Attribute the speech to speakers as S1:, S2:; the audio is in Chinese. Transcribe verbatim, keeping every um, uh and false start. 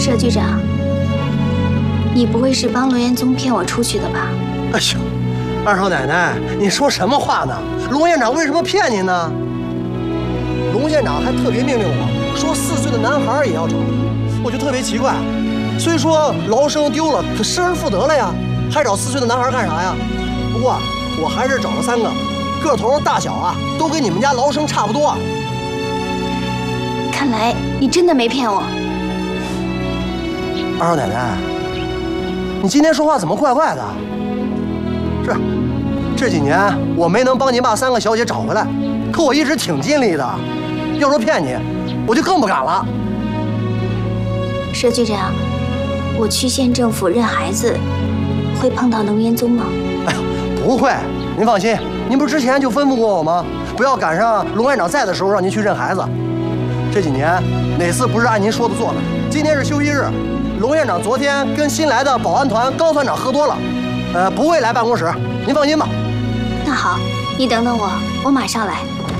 S1: 佘局长，你不会是帮龙岩宗骗我出去的吧？
S2: 哎呦，二少奶奶，你说什么话呢？龙院长为什么骗您呢？龙县长还特别命令我说，四岁的男孩也要找，我就特别奇怪。虽说劳生丢了，可失而复得了呀，还找四岁的男孩干啥呀？不过我还是找了三个，个头大小啊，都跟你们家劳生差不多。
S1: 看来你真的没骗我。
S2: 二少奶奶，你今天说话怎么怪怪的？是，这几年我没能帮您把三个小姐找回来，可我一直挺尽力的。要说骗你，我就更不敢了。
S1: 佘局长，我去县政府认孩子，会碰到龙岩宗吗？
S2: 哎呀，不会，您放心。您不是之前就吩咐过我吗？不要赶上龙院长在的时候让您去认孩子。这几年哪次不是按您说的做的？今天是休息日，龙院长昨天跟新来的保安团高团长喝多了，呃，不会来办公室，您放心吧。
S1: 那好，你等等我，我马上来。